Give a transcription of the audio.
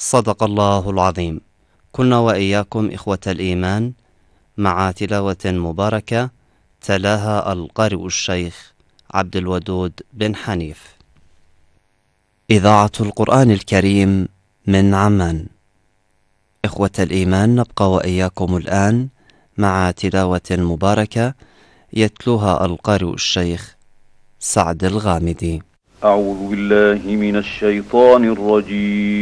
صدق الله العظيم. كنا وإياكم إخوة الإيمان مع تلاوة مباركة تلاها القارئ الشيخ عبد الودود بن حنيف. إذاعة القرآن الكريم من عمان. إخوة الإيمان، نبقى وإياكم الآن مع تلاوة مباركة يتلوها القارئ الشيخ سعد الغامدي. أعوذ بالله من الشيطان الرجيم.